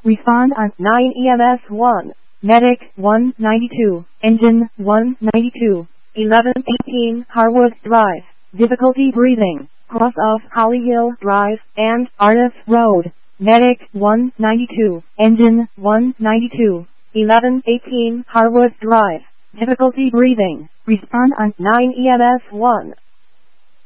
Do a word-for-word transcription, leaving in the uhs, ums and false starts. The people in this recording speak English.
Respond on nine E M S one. Medic one ninety-two. Engine one ninety-two. eleven eighteen Harwood Drive. Difficulty breathing. Cross off Holly Hill Drive and Artis Road. Medic one ninety-two. Engine one ninety-two. eleven eighteen Harwood Drive. Difficulty breathing. Respond on nine E M S one.